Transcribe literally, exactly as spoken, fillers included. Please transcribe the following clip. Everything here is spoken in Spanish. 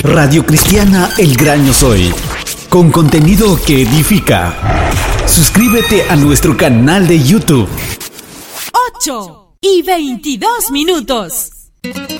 Radio Cristiana El Gran Yo Soy, con contenido que edifica. Suscríbete a nuestro canal de YouTube. ocho y veintidós minutos.